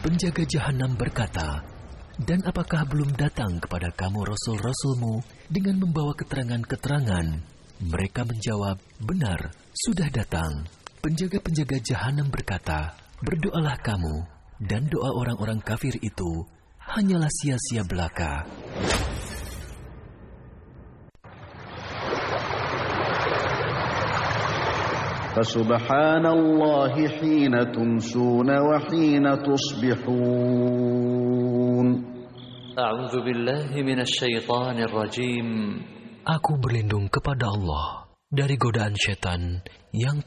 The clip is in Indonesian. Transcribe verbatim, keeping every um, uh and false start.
Penjaga jahanam berkata, "Dan apakah belum datang kepada kamu rasul-rasulmu dengan membawa keterangan-keterangan?" Mereka menjawab, "Benar, sudah datang." Penjaga-penjaga jahanam berkata, "Berdoalah kamu, dan doa orang-orang kafir itu hanyalah sia-sia belaka." فسبحان الله حين تمسون وحين تصبحون أعوذ بالله من الشيطان الرجيم. Aku berlindung kepada Allah dari godaan setan yang